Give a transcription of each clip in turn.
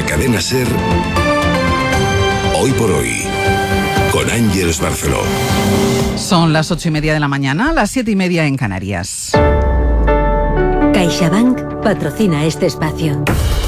la cadena SER, Hoy por Hoy, con Ángeles Barceló. Son las 8:30 de la mañana, las 7:30 en Canarias. CaixaBank patrocina este espacio.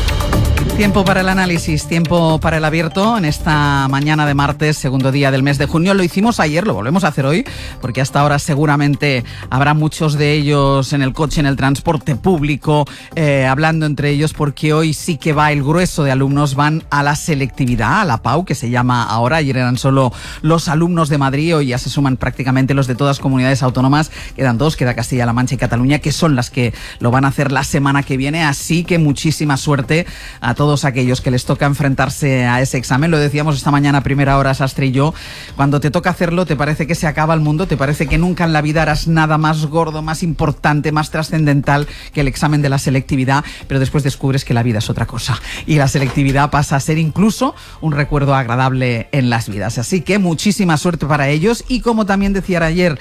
Tiempo para el análisis, tiempo para el abierto en esta mañana de martes, segundo día del mes de junio. Lo hicimos ayer, lo volvemos a hacer hoy, porque hasta ahora seguramente habrá muchos de ellos en el coche, en el transporte público, hablando entre ellos, porque hoy sí que va el grueso de alumnos, van a la selectividad, a la PAU, que se llama ahora. Ayer eran solo los alumnos de Madrid, hoy ya se suman prácticamente los de todas las comunidades autónomas. Quedan dos, queda Castilla-La Mancha y Cataluña, que son las que lo van a hacer la semana que viene, así que muchísima suerte a todos aquellos que les toca enfrentarse a ese examen. Lo decíamos esta mañana a primera hora, Sastre y yo, cuando te toca hacerlo te parece que se acaba el mundo, te parece que nunca en la vida harás nada más gordo, más importante, más trascendental que el examen de la selectividad, pero después descubres que la vida es otra cosa y la selectividad pasa a ser incluso un recuerdo agradable en las vidas. Así que muchísima suerte para ellos, y como también decían ayer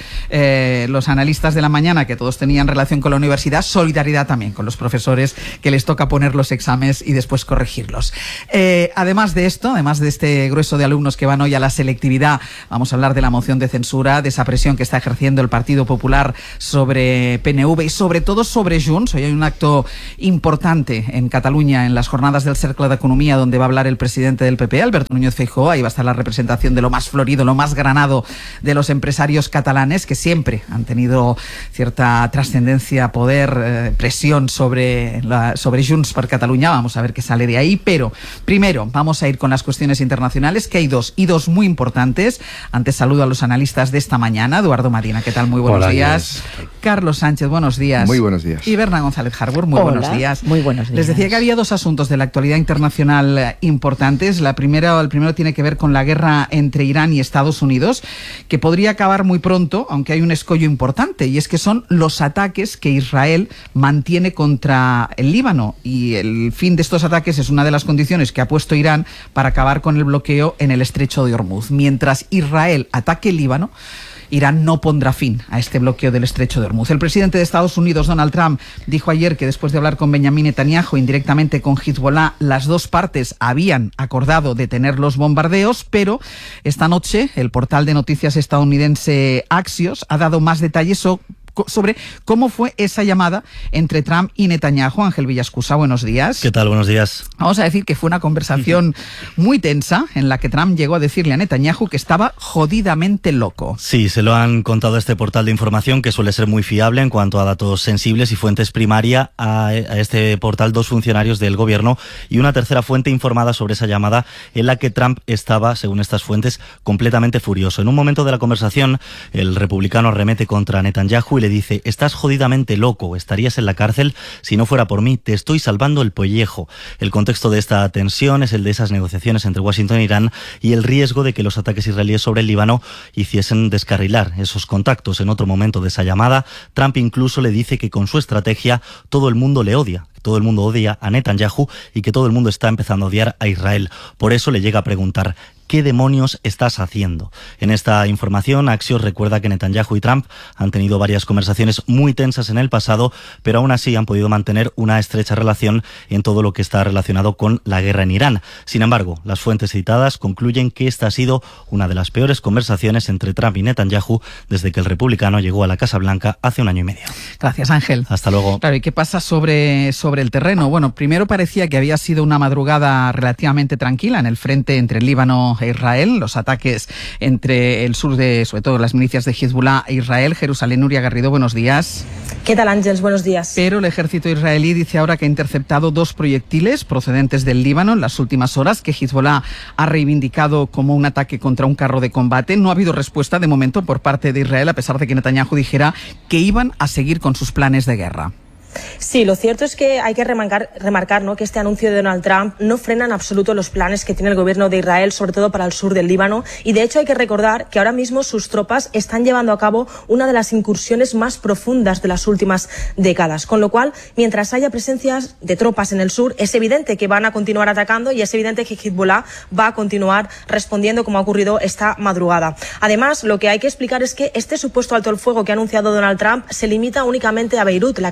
los analistas de la mañana, que todos tenían relación con la universidad, solidaridad también con los profesores que les toca poner los exámenes y después corregirlos. Además de esto, además de este grueso de alumnos que van hoy a la selectividad, vamos a hablar de la moción de censura, de esa presión que está ejerciendo el Partido Popular sobre PNV y sobre todo sobre Junts. Hoy hay un acto importante en Cataluña, en las jornadas del Cercle de Economía, donde va a hablar el presidente del PP, Alberto Núñez Feijóo. Ahí va a estar la representación de lo más florido, lo más granado de los empresarios catalanes, que siempre han tenido cierta trascendencia, poder, presión sobre Junts per Catalunya. Vamos a ver qué sale de ahí, pero primero vamos a ir con las cuestiones internacionales, que hay dos muy importantes. Antes saludo a los analistas de esta mañana. Eduardo Madina, ¿qué tal? Muy buenos días. Carlos Sánchez, buenos días. Muy buenos días. Y Berna González Harbour, muy buenos días. Muy buenos días. Les decía que había dos asuntos de la actualidad internacional importantes. El primero tiene que ver con la guerra entre Irán y Estados Unidos, que podría acabar muy pronto, aunque hay un escollo importante, y es que son los ataques que Israel mantiene contra el Líbano, y el fin de estos ataques es una de las condiciones que ha puesto Irán para acabar con el bloqueo en el estrecho de Hormuz. Mientras Israel ataque el Líbano, Irán no pondrá fin a este bloqueo del estrecho de Hormuz. El presidente de Estados Unidos, Donald Trump, dijo ayer que después de hablar con Benjamin Netanyahu, indirectamente con Hezbollah, las dos partes habían acordado detener los bombardeos, pero esta noche el portal de noticias estadounidense Axios ha dado más detalles sobre cómo fue esa llamada entre Trump y Netanyahu. Ángel Villascusa, buenos días. ¿Qué tal? Buenos días. Vamos a decir que fue una conversación muy tensa, en la que Trump llegó a decirle a Netanyahu que estaba jodidamente loco. Sí, se lo han contado a este portal de información, que suele ser muy fiable en cuanto a datos sensibles y fuentes primarias. A este portal dos funcionarios del gobierno y una tercera fuente informada sobre esa llamada, en la que Trump estaba, según estas fuentes, completamente furioso. En un momento de la conversación, el republicano arremete contra Netanyahu y le dice: estás jodidamente loco, estarías en la cárcel si no fuera por mí, te estoy salvando el pellejo. El contexto de esta tensión es el de esas negociaciones entre Washington e Irán y el riesgo de que los ataques israelíes sobre el Líbano hiciesen descarrilar esos contactos. En otro momento de esa llamada, Trump incluso le dice que con su estrategia todo el mundo le odia. Todo el mundo odia a Netanyahu y que todo el mundo está empezando a odiar a Israel. Por eso le llega a preguntar: ¿qué demonios estás haciendo? En esta información, Axios recuerda que Netanyahu y Trump han tenido varias conversaciones muy tensas en el pasado, pero aún así han podido mantener una estrecha relación en todo lo que está relacionado con la guerra en Irán. Sin embargo, las fuentes citadas concluyen que esta ha sido una de las peores conversaciones entre Trump y Netanyahu desde que el republicano llegó a la Casa Blanca hace un año y medio. Gracias, Ángel. Hasta luego. Claro, ¿y qué pasa sobre el terreno? Bueno, primero parecía que había sido una madrugada relativamente tranquila en el frente entre el Líbano e Israel, los ataques entre el sur de, sobre todo, las milicias de Hezbollah e Israel. Jerusalén, Nuria Garrido, buenos días. ¿Qué tal, Ángels? Buenos días. Pero el ejército israelí dice ahora que ha interceptado 2 proyectiles procedentes del Líbano en las últimas horas, que Hezbollah ha reivindicado como un ataque contra un carro de combate. No ha habido respuesta de momento por parte de Israel, a pesar de que Netanyahu dijera que iban a seguir con sus planes de guerra. Sí, lo cierto es que hay que remarcar, ¿no?, que este anuncio de Donald Trump no frena en absoluto los planes que tiene el gobierno de Israel, sobre todo para el sur del Líbano, y de hecho hay que recordar que ahora mismo sus tropas están llevando a cabo una de las incursiones más profundas de las últimas décadas, con lo cual, mientras haya presencias de tropas en el sur, es evidente que van a continuar atacando y es evidente que Hezbollah va a continuar respondiendo, como ha ocurrido esta madrugada. Además, lo que hay que explicar es que este supuesto alto el fuego que ha anunciado Donald Trump se limita únicamente a Beirut, la capital libanesa,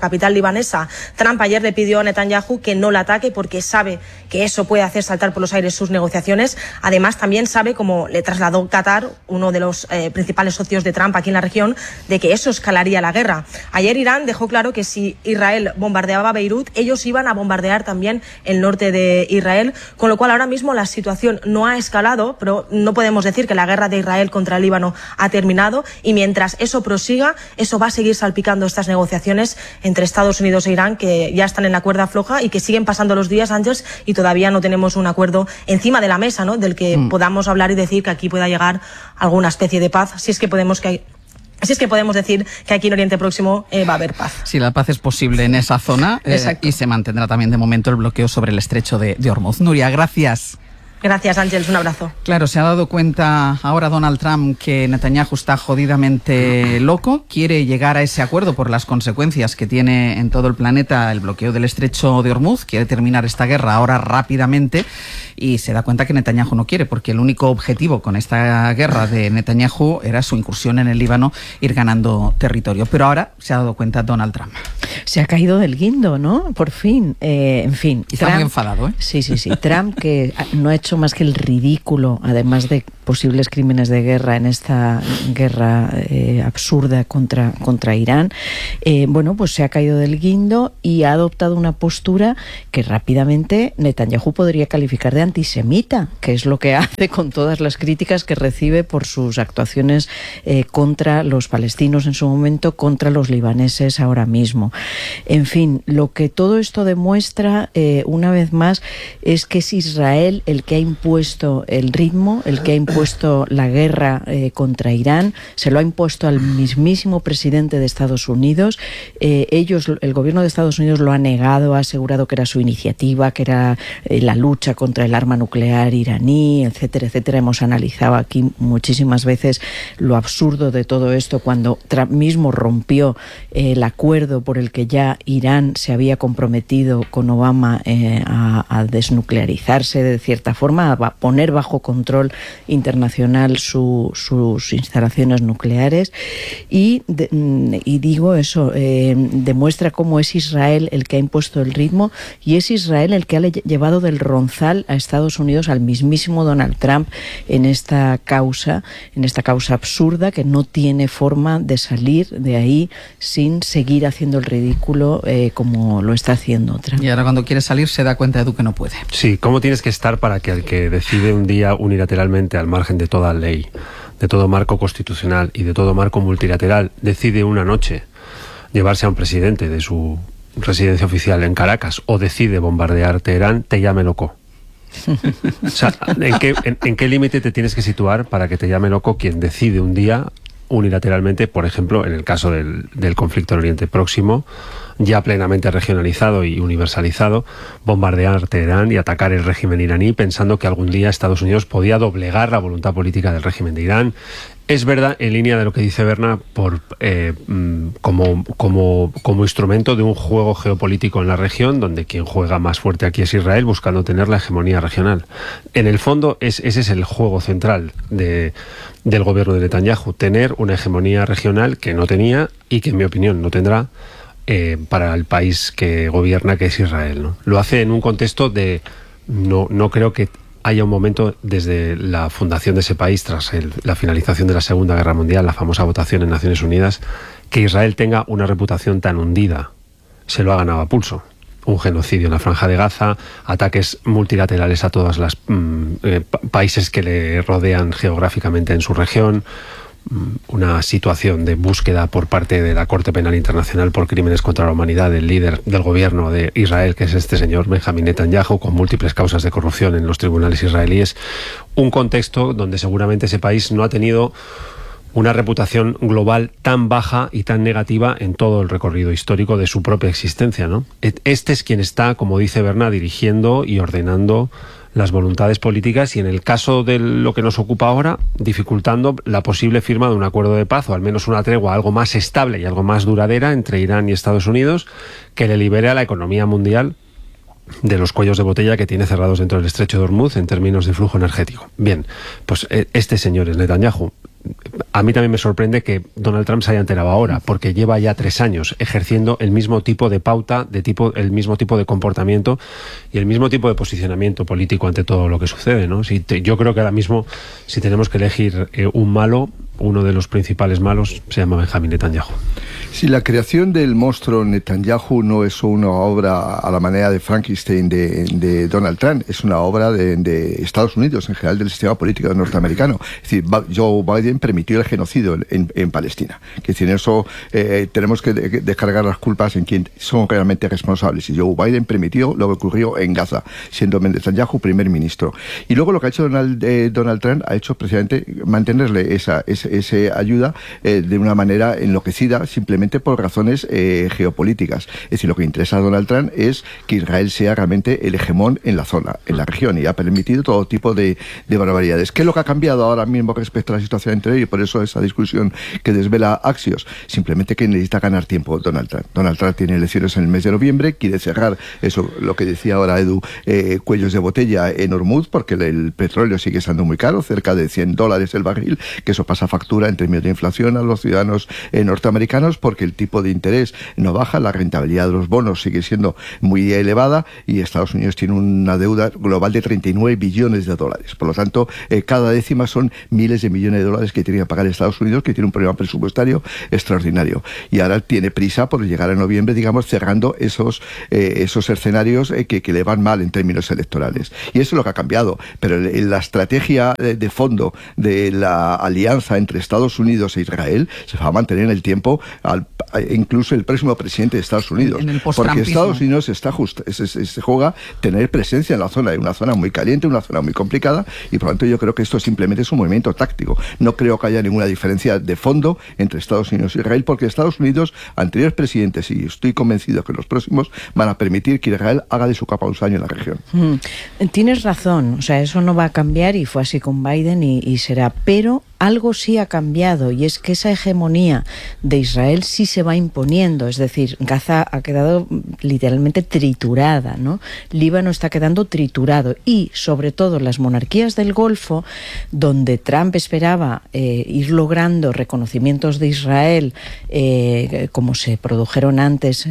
libanesa. Trump ayer le pidió a Netanyahu que no la ataque porque sabe que eso puede hacer saltar por los aires sus negociaciones. Además, también sabe, como le trasladó Qatar, uno de los principales socios de Trump aquí en la región, de que eso escalaría la guerra. Ayer Irán dejó claro que si Israel bombardeaba Beirut, ellos iban a bombardear también el norte de Israel, con lo cual ahora mismo la situación no ha escalado, pero no podemos decir que la guerra de Israel contra el Líbano ha terminado, y mientras eso prosiga, eso va a seguir salpicando estas negociaciones entre Estados Unidos e Irán, que ya están en la cuerda floja y que siguen pasando los días, Ángels, y todavía no tenemos un acuerdo encima de la mesa, ¿no?, del que podamos hablar y decir que aquí pueda llegar alguna especie de paz, si es que podemos decir que aquí en Oriente Próximo va a haber paz. Sí, la paz es posible en esa zona y se mantendrá también de momento el bloqueo sobre el estrecho de Hormuz. Nuria, gracias. Gracias, Ángels, un abrazo. Claro, se ha dado cuenta ahora Donald Trump que Netanyahu está jodidamente loco, quiere llegar a ese acuerdo por las consecuencias que tiene en todo el planeta el bloqueo del estrecho de Hormuz, quiere terminar esta guerra ahora rápidamente y se da cuenta que Netanyahu no quiere, porque el único objetivo con esta guerra de Netanyahu era su incursión en el Líbano, ir ganando territorio. Pero ahora se ha dado cuenta Donald Trump. Se ha caído del guindo, ¿no? Por fin. En fin. Está Trump, muy enfadado, ¿eh? Sí. Trump, que no ha hecho más que el ridículo, además de posibles crímenes de guerra en esta guerra absurda contra Irán, pues se ha caído del guindo y ha adoptado una postura que rápidamente Netanyahu podría calificar de antisemita, que es lo que hace con todas las críticas que recibe por sus actuaciones contra los palestinos en su momento, contra los libaneses ahora mismo. En fin, lo que todo esto demuestra, una vez más, es que es Israel el que ha impuesto el ritmo, el que ha impuesto la guerra contra Irán, se lo ha impuesto al mismísimo presidente de Estados Unidos. El gobierno de Estados Unidos lo ha negado, ha asegurado que era su iniciativa, que era la lucha contra el arma nuclear iraní, etcétera, etcétera. Hemos analizado aquí muchísimas veces lo absurdo de todo esto cuando Trump mismo rompió el acuerdo por el que ya Irán se había comprometido con Obama a desnuclearizarse de cierta forma, a poner bajo control internacional sus instalaciones nucleares y digo eso, demuestra cómo es Israel el que ha impuesto el ritmo y es Israel el que ha llevado del ronzal a Estados Unidos, al mismísimo Donald Trump en esta causa absurda que no tiene forma de salir de ahí sin seguir haciendo el ridículo como lo está haciendo Trump. Y ahora cuando quiere salir se da cuenta de que no puede. Sí, ¿cómo tienes que estar para que el que decide un día unilateralmente al margen de toda ley, de todo marco constitucional y de todo marco multilateral, decide una noche llevarse a un presidente de su residencia oficial en Caracas o decide bombardear Teherán, te llame loco? O sea, ¿en qué límite te tienes que situar para que te llame loco quien decide un día unilateralmente, por ejemplo, en el caso del conflicto en Oriente Próximo, ya plenamente regionalizado y universalizado, bombardear Teherán y atacar el régimen iraní pensando que algún día Estados Unidos podía doblegar la voluntad política del régimen de Irán? Es verdad, en línea de lo que dice Berna, como instrumento de un juego geopolítico en la región, donde quien juega más fuerte aquí es Israel, buscando tener la hegemonía regional. En el fondo, ese es el juego central del gobierno de Netanyahu, tener una hegemonía regional que no tenía y que, en mi opinión, no tendrá para el país que gobierna, que es Israel, ¿no? Lo hace en un contexto de... No creo que haya un momento desde la fundación de ese país, tras la finalización de la Segunda Guerra Mundial, la famosa votación en Naciones Unidas, que Israel tenga una reputación tan hundida. Se lo ha ganado a pulso. Un genocidio en la Franja de Gaza, ataques multilaterales a todos los países que le rodean geográficamente en su región, una situación de búsqueda por parte de la Corte Penal Internacional por crímenes contra la humanidad del líder del gobierno de Israel, que es este señor Benjamin Netanyahu, con múltiples causas de corrupción en los tribunales israelíes. Un contexto donde seguramente ese país no ha tenido una reputación global tan baja y tan negativa en todo el recorrido histórico de su propia existencia, ¿no? Este es quien está, como dice Berna, dirigiendo y ordenando las voluntades políticas y, en el caso de lo que nos ocupa ahora, dificultando la posible firma de un acuerdo de paz o al menos una tregua algo más estable y algo más duradera entre Irán y Estados Unidos, que le libere a la economía mundial de los cuellos de botella que tiene cerrados dentro del estrecho de Hormuz en términos de flujo energético. Bien, pues este señor es Netanyahu. a mí también me sorprende que Donald Trump se haya enterado ahora, porque lleva ya 3 años ejerciendo el mismo tipo de pauta, el mismo tipo de comportamiento y el mismo tipo de posicionamiento político ante todo lo que sucede, ¿no? Yo creo que ahora mismo, si tenemos que elegir un malo, uno de los principales malos se llama Benjamin Netanyahu. Si la creación del monstruo Netanyahu no es una obra a la manera de Frankenstein de Donald Trump, es una obra de Estados Unidos, en general del sistema político norteamericano. Es decir, Joe Biden permitió el genocidio en Palestina. Es decir, en eso tenemos que descargar las culpas en quien son realmente responsables. Y Joe Biden permitió lo que ocurrió en Gaza, siendo Netanyahu primer ministro. Y luego lo que ha hecho Donald Trump ha hecho precisamente mantenerle esa ayuda de una manera enloquecida, simplemente por razones geopolíticas. Es decir, lo que interesa a Donald Trump es que Israel sea realmente el hegemón en la zona, en la región, y ha permitido todo tipo de barbaridades. ¿Qué es lo que ha cambiado ahora mismo respecto a la situación anterior? Y por eso esa discusión que desvela Axios, simplemente que necesita ganar tiempo Donald Trump. Donald Trump tiene elecciones en el mes de noviembre, quiere cerrar eso, lo que decía ahora Edu, cuellos de botella en Hormuz, porque el petróleo sigue estando muy caro, cerca de $100 el barril, que eso pasa factura en términos de inflación a los ciudadanos norteamericanos, porque el tipo de interés no baja, la rentabilidad de los bonos sigue siendo muy elevada y Estados Unidos tiene una deuda global de $39 billones. Por lo tanto, cada décima son miles de millones de dólares que tiene que pagar Estados Unidos, que tiene un problema presupuestario extraordinario. Y ahora tiene prisa por llegar a noviembre, digamos, cerrando esos escenarios que le van mal en términos electorales. Y eso es lo que ha cambiado. Pero la estrategia de fondo de la alianza entre Estados Unidos e Israel se va a mantener en el tiempo, incluso el próximo presidente de Estados Unidos. Porque Estados Unidos se juega tener presencia en la zona, una zona muy caliente, una zona muy complicada, y por lo tanto yo creo que esto simplemente es un movimiento táctico. No creo que haya ninguna diferencia de fondo entre Estados Unidos y Israel, porque Estados Unidos, anteriores presidentes, y estoy convencido que los próximos, van a permitir que Israel haga de su capa un saño en la región. Tienes razón, o sea, eso no va a cambiar, y fue así con Biden y será, pero algo sí ha cambiado, y es que esa hegemonía de Israel sí se va imponiendo. Es decir, Gaza ha quedado literalmente triturada, ¿no? Líbano está quedando triturado, y sobre todo las monarquías del Golfo, donde Trump esperaba ir logrando reconocimientos de Israel, como se produjeron antes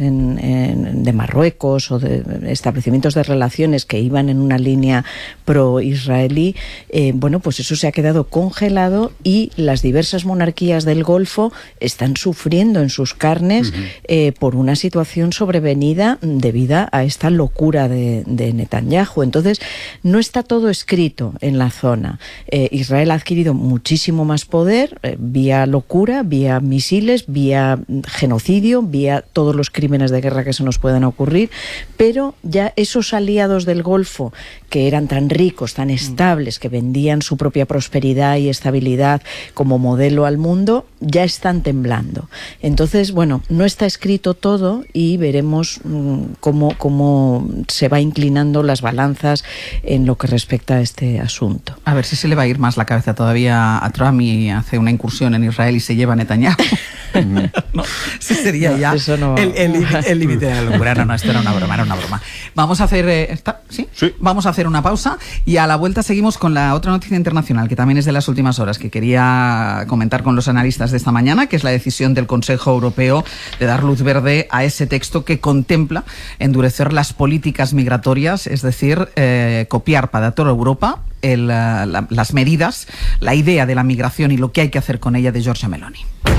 de Marruecos, o de establecimientos de relaciones que iban en una línea pro-israelí, bueno, pues eso se ha quedado congelado, y las diversas monarquías del Golfo están sufriendo en sus carnes por una situación sobrevenida debida a esta locura de Netanyahu. Entonces, no está todo escrito en la zona. Israel ha adquirido muchísimo más poder vía locura, vía misiles, vía genocidio, vía todos los crímenes de guerra que se nos puedan ocurrir, pero ya esos aliados del Golfo, que eran tan ricos, tan estables, que vendían su propia prosperidad y estabilidad como modelo al mundo, ya están temblando. Entonces, bueno, no está escrito todo, y veremos cómo se va inclinando las balanzas en lo que respecta a este asunto. A ver si se le va a ir más la cabeza todavía a Trump y hace una incursión en Israel y se lleva a Netanyahu. No, ese sería ya el límite de la locura. No, esto era una broma, Vamos a hacer ¿sí? Vamos a hacer una pausa, y a la vuelta seguimos con la otra noticia internacional, que también es de las últimas horas, que quería comentar con los analistas de esta mañana, que es la decisión del Consejo Europeo de dar luz verde a ese texto que contempla endurecer las políticas migratorias, es decir, copiar para toda Europa las medidas, la idea de la migración y lo que hay que hacer con ella de Giorgia Meloni.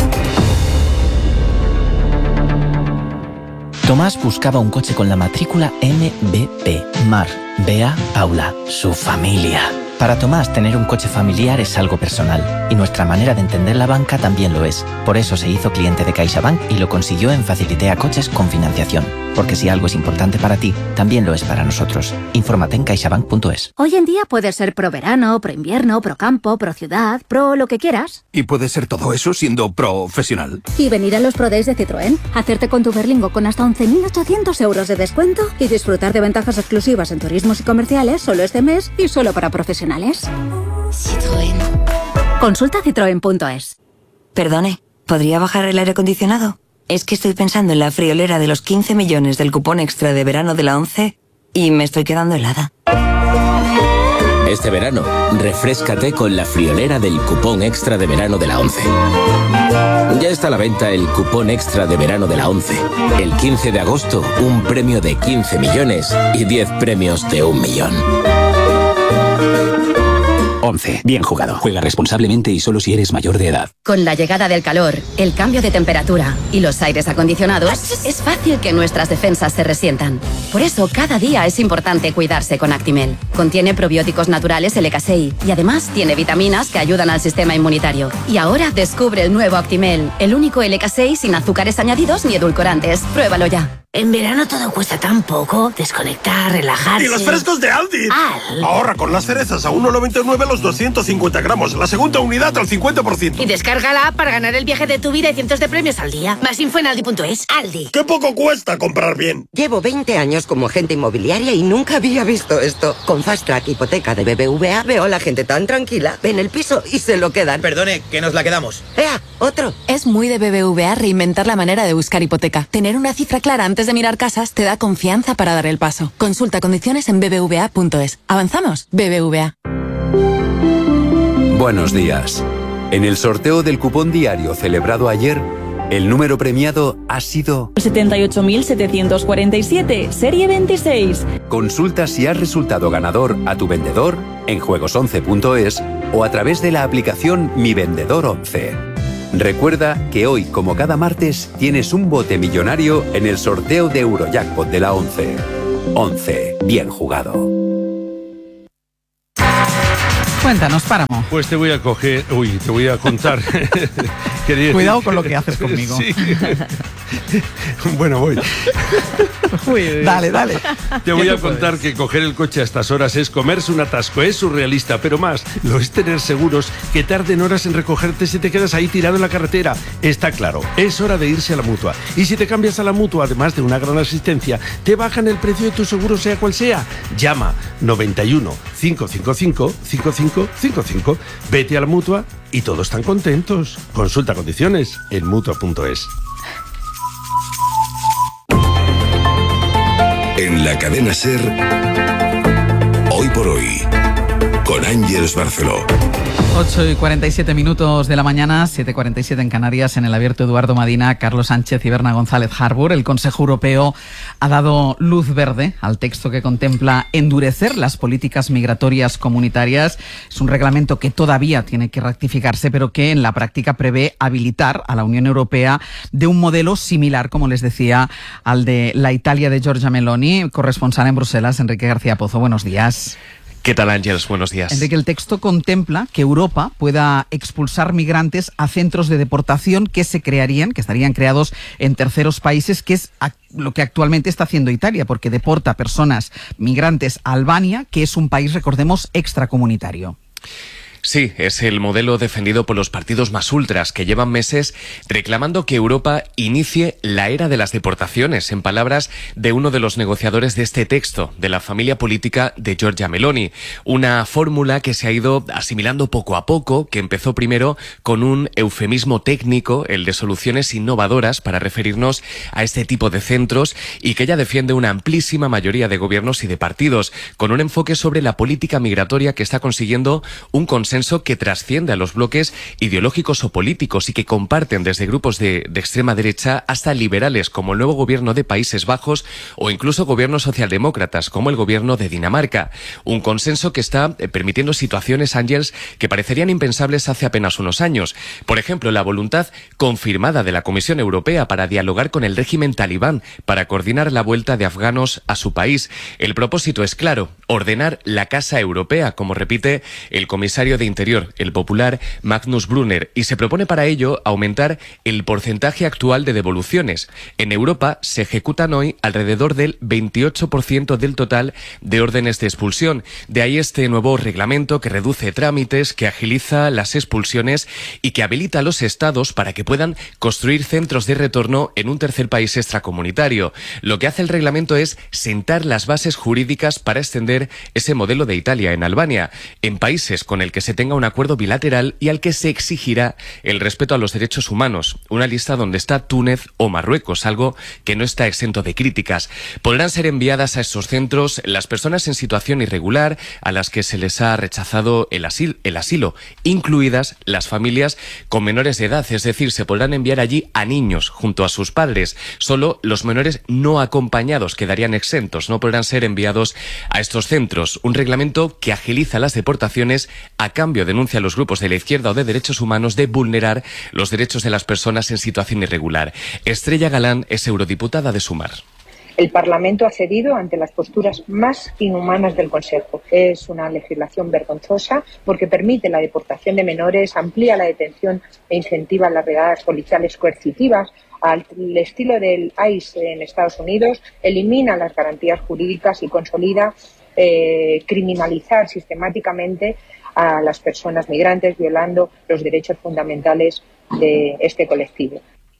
Tomás buscaba un coche con la matrícula MBP, Mar, Bea, Paula, su familia. Para Tomás, tener un coche familiar es algo personal, y nuestra manera de entender la banca también lo es. Por eso se hizo cliente de CaixaBank y lo consiguió en Facilitea Coches con financiación. Porque si algo es importante para ti, también lo es para nosotros. Infórmate en caixabank.es. Hoy en día puedes ser pro verano, pro invierno, pro campo, pro ciudad, pro lo que quieras. Y puedes ser todo eso siendo profesional. Y venir a los Pro Days de Citroën, hacerte con tu Berlingo con hasta 11.800 euros de descuento y disfrutar de ventajas exclusivas en turismos y comerciales solo este mes y solo para profesionales. Citroën. Consulta citroen.es. Perdone, ¿podría bajar el aire acondicionado? Es que estoy pensando en la friolera de los 15 millones del cupón extra de verano de la 11 y me estoy quedando helada. Este verano, refréscate con la friolera del cupón extra de verano de la ONCE. Ya está a la venta el cupón extra de verano de la ONCE. El 15 de agosto, un premio de 15 millones y 10 premios de 1 millón. ONCE. Bien jugado. Juega responsablemente y solo si eres mayor de edad. Con la llegada del calor, el cambio de temperatura y los aires acondicionados, es fácil que nuestras defensas se resientan. Por eso, cada día es importante cuidarse con Actimel. Contiene probióticos naturales LK6 y además tiene vitaminas que ayudan al sistema inmunitario. Y ahora descubre el nuevo Actimel, el único LK6 sin azúcares añadidos ni edulcorantes. Pruébalo ya. En verano todo cuesta tan poco. Desconectar, relajarse. ¡Y los frescos de Aldi! Ahorra con las cerezas a 1,99 los 250 gramos. La segunda unidad al 50%. Y descarga la app para ganar el viaje de tu vida y cientos de premios al día. Más info en aldi.es. Aldi. ¡Qué poco cuesta comprar bien! Llevo 20 años como agente inmobiliaria y nunca había visto esto. Con Fast Track Hipoteca de BBVA veo a la gente tan tranquila. Ven el piso y se lo quedan. Perdone, que nos la quedamos. ¡Ea! ¡Otro! Es muy de BBVA reinventar la manera de buscar hipoteca. Tener una cifra clara antes de mirar casas te da confianza para dar el paso. Consulta condiciones en bbva.es. ¿Avanzamos? BBVA. Buenos días. En el sorteo del cupón diario celebrado ayer, el número premiado ha sido 78.747, serie 26. Consulta si has resultado ganador a tu vendedor en juegos11.es o a través de la aplicación Mi Vendedor 11. Recuerda que hoy, como cada martes, tienes un bote millonario en el sorteo de Eurojackpot de la 11. 11. Bien jugado. Cuéntanos, Páramo. Pues te voy a contar. Cuidado con lo que haces conmigo. Sí. Bueno, voy. Dale. Te voy a contar que coger el coche a estas horas es comerse un atasco, es surrealista, pero más, lo es tener seguros que tarden horas en recogerte si te quedas ahí tirado en la carretera. Está claro, es hora de irse a la Mutua. Y si te cambias a la Mutua, además de una gran asistencia, te bajan el precio de tu seguro, sea cual sea. Llama 91 555 5555. Vete a la Mutua y todos están contentos. Consulta condiciones en Mutua.es. En la cadena SER, Hoy por Hoy, con Ángeles Barceló. 8:47 de la mañana, 7:47 en Canarias, en el Abierto Eduardo Madina, Carlos Sánchez y Berna González Harbour. El Consejo Europeo ha dado luz verde al texto que contempla endurecer las políticas migratorias comunitarias. Es un reglamento que todavía tiene que rectificarse, pero que en la práctica prevé habilitar a la Unión Europea de un modelo similar, como les decía, al de la Italia de Giorgia Meloni. Corresponsal en Bruselas, Enrique García Pozo. Buenos días. ¿Qué tal, Ángeles? Buenos días. Enrique, el texto contempla que Europa pueda expulsar migrantes a centros de deportación que estarían creados en terceros países, que es lo que actualmente está haciendo Italia, porque deporta personas migrantes a Albania, que es un país, recordemos, extracomunitario. Sí, es el modelo defendido por los partidos más ultras que llevan meses reclamando que Europa inicie la era de las deportaciones, en palabras de uno de los negociadores de este texto, de la familia política de Giorgia Meloni. Una fórmula que se ha ido asimilando poco a poco, que empezó primero con un eufemismo técnico, el de soluciones innovadoras para referirnos a este tipo de centros, y que ella defiende una amplísima mayoría de gobiernos y de partidos, con un enfoque sobre la política migratoria que está consiguiendo un consenso que trasciende a los bloques ideológicos o políticos y que comparten desde grupos de extrema derecha hasta liberales como el nuevo gobierno de Países Bajos o incluso gobiernos socialdemócratas como el gobierno de Dinamarca. Un consenso que está permitiendo situaciones, Ángeles, que parecerían impensables hace apenas unos años. Por ejemplo, la voluntad confirmada de la Comisión Europea para dialogar con el régimen talibán para coordinar la vuelta de afganos a su país. El propósito es claro, ordenar la Casa Europea, como repite el comisario de Interior, el popular Magnus Brunner, y se propone para ello aumentar el porcentaje actual de devoluciones. En Europa se ejecutan hoy alrededor del 28% del total de órdenes de expulsión. De ahí este nuevo reglamento que reduce trámites, que agiliza las expulsiones y que habilita a los estados para que puedan construir centros de retorno en un tercer país extracomunitario. Lo que hace el reglamento es sentar las bases jurídicas para extender imponer ese modelo de Italia en Albania, en países con el que se tenga un acuerdo bilateral y al que se exigirá el respeto a los derechos humanos. Una lista donde está Túnez o Marruecos, algo que no está exento de críticas. Podrán ser enviadas a estos centros las personas en situación irregular a las que se les ha rechazado el asilo, incluidas las familias con menores de edad, es decir, se podrán enviar allí a niños junto a sus padres. Solo los menores no acompañados quedarían exentos, no podrán ser enviados a estos centros. Un reglamento que agiliza las deportaciones a cambio, denuncia a los grupos de la izquierda o de derechos humanos, de vulnerar los derechos de las personas en situación irregular. Estrella Galán es eurodiputada de Sumar. El Parlamento ha cedido ante las posturas más inhumanas del Consejo. Es una legislación vergonzosa porque permite la deportación de menores, amplía la detención e incentiva las redadas policiales coercitivas al estilo del ICE en Estados Unidos, elimina las garantías jurídicas y consolida criminalizar sistemáticamente a las personas migrantes, violando los derechos fundamentales de este colectivo.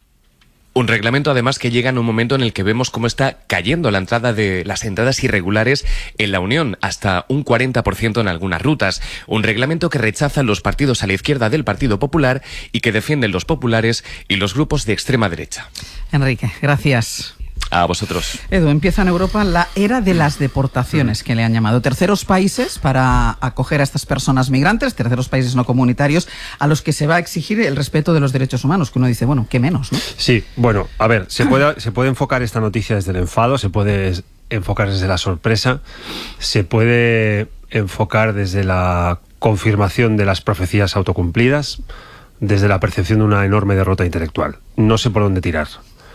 Un reglamento, además, que llega en un momento en el que vemos cómo está cayendo las entradas irregulares en la Unión, hasta un 40% en algunas rutas. Un reglamento que rechazan los partidos a la izquierda del Partido Popular y que defienden los populares y los grupos de extrema derecha. Enrique, gracias. A vosotros. Edu, empieza en Europa la era de las deportaciones, que le han llamado. Terceros países para acoger a estas personas migrantes, terceros países no comunitarios, a los que se va a exigir el respeto de los derechos humanos, que uno dice, bueno, ¿qué menos, no? Sí, bueno, a ver, se puede enfocar esta noticia desde el enfado, se puede enfocar desde la sorpresa, se puede enfocar desde la confirmación de las profecías autocumplidas, desde la percepción de una enorme derrota intelectual. No sé por dónde tirar,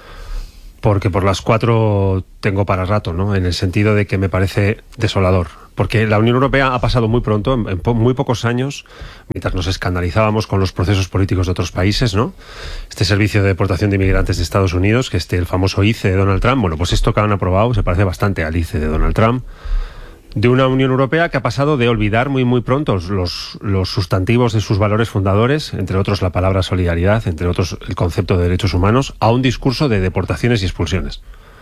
porque por las cuatro tengo para rato, ¿no? En el sentido de que me parece desolador. Porque la Unión Europea ha pasado muy pronto, en muy pocos años, mientras nos escandalizábamos con los procesos políticos de otros países, ¿no? Este servicio de deportación de inmigrantes de Estados Unidos, que el famoso ICE de Donald Trump, bueno, pues esto que han aprobado se parece bastante al ICE de Donald Trump. De una Unión Europea que ha pasado de olvidar muy pronto los sustantivos de sus valores fundadores, entre otros la palabra solidaridad, entre otros el concepto de derechos humanos, a un discurso de deportaciones y expulsiones.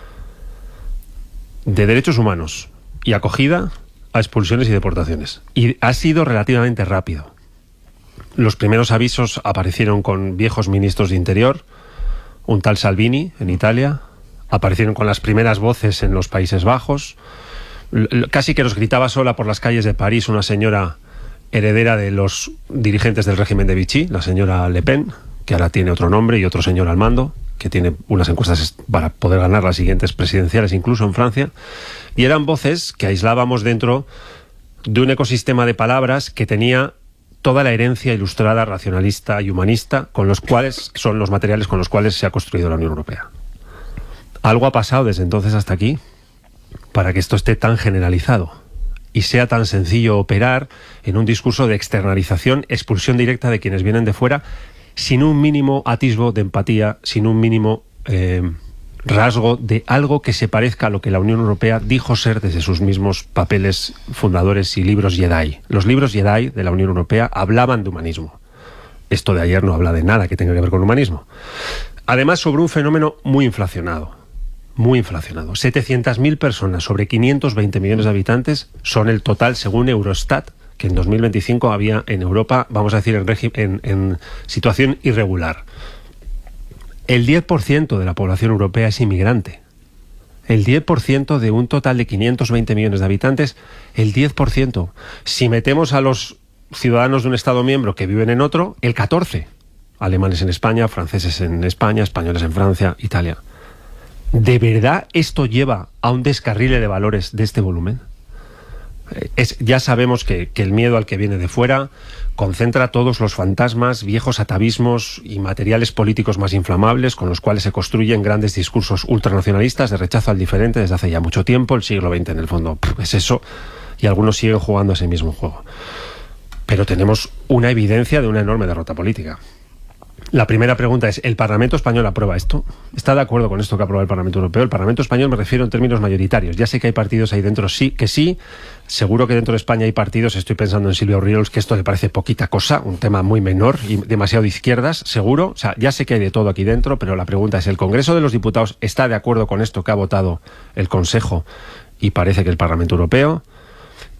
De derechos humanos y acogida a expulsiones y deportaciones. Y ha sido relativamente rápido. Los primeros avisos aparecieron con viejos ministros de Interior, un tal Salvini en Italia, aparecieron con las primeras voces en los Países Bajos. Casi que nos gritaba sola por las calles de París una señora heredera de los dirigentes del régimen de Vichy, la señora Le Pen, que ahora tiene otro nombre y otro señor al mando, que tiene unas encuestas para poder ganar las siguientes presidenciales, incluso en Francia. Y eran voces que aislábamos dentro de un ecosistema de palabras que tenía toda la herencia ilustrada, racionalista y humanista, con los cuales son los materiales con los cuales se ha construido la Unión Europea. Algo ha pasado desde entonces hasta aquí para que esto esté tan generalizado y sea tan sencillo operar en un discurso de externalización, expulsión directa de quienes vienen de fuera, sin un mínimo atisbo de empatía, sin un mínimo rasgo de algo que se parezca a lo que la Unión Europea dijo ser desde sus mismos papeles fundadores y libros Jedi. Los libros Jedi de la Unión Europea hablaban de humanismo. Esto de ayer no habla de nada que tenga que ver con humanismo. Además, sobre un fenómeno muy inflacionado. Muy inflacionado. 700.000 personas sobre 520 millones de habitantes son el total, según Eurostat, que en 2025 había en Europa, vamos a decir, en situación irregular. El 10% de la población europea es inmigrante. El 10% de un total de 520 millones de habitantes, el 10%. Si metemos a los ciudadanos de un Estado miembro que viven en otro, el 14%. Alemanes en España, franceses en España, españoles en Francia, Italia. ¿De verdad esto lleva a un descarrile de valores de este volumen? Ya sabemos que el miedo al que viene de fuera concentra todos los fantasmas, viejos atavismos y materiales políticos más inflamables con los cuales se construyen grandes discursos ultranacionalistas de rechazo al diferente desde hace ya mucho tiempo. El siglo XX, en el fondo, es eso, y algunos siguen jugando ese mismo juego. Pero tenemos una evidencia de una enorme derrota política. La primera pregunta es, ¿el Parlamento Español aprueba esto? ¿Está de acuerdo con esto que aprueba el Parlamento Europeo? El Parlamento Español me refiero en términos mayoritarios. Ya sé que hay partidos ahí dentro, sí. Seguro que dentro de España hay partidos, estoy pensando en Silvia Orriols, que esto le parece poquita cosa, un tema muy menor y demasiado de izquierdas, seguro. O sea, ya sé que hay de todo aquí dentro, pero la pregunta es, ¿el Congreso de los Diputados está de acuerdo con esto que ha votado el Consejo y parece que el Parlamento Europeo?